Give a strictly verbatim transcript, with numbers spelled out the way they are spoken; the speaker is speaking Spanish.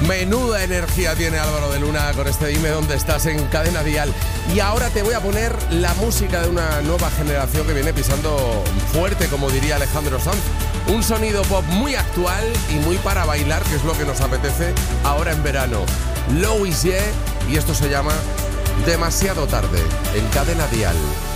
Menuda energía tiene Álvaro de Luna con este Dime Dónde Estás en Cadena Dial. Y ahora te voy a poner la música de una nueva generación que viene pisando fuerte, como diría Alejandro Sanz. Un sonido pop muy actual y muy para bailar, que es lo que nos apetece ahora en verano. Louis J. Y esto se llama Demasiado Tarde en Cadena Dial.